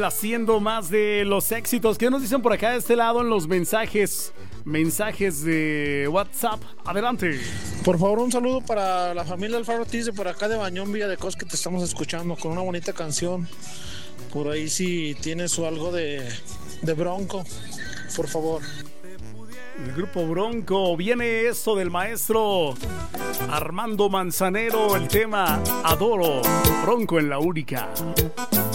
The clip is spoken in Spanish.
Haciendo más de los éxitos. ¿Qué nos dicen por acá de este lado en los mensajes? Mensajes de WhatsApp. Adelante. Por favor, un saludo para la familia Alfaro Ortiz de por acá de Bañón, Villa de Cos, que te estamos escuchando con una bonita canción. Por ahí si tienes o algo de Bronco, por favor. El grupo Bronco. Viene esto del maestro Armando Manzanero. El tema Adoro. Bronco en la única.